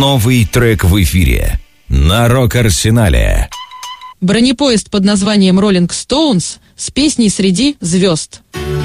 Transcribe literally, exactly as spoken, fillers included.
Новый трек в эфире на Рок-Арсенале. Бронепоезд под названием «Rolling Stones» с песней «Среди звезд».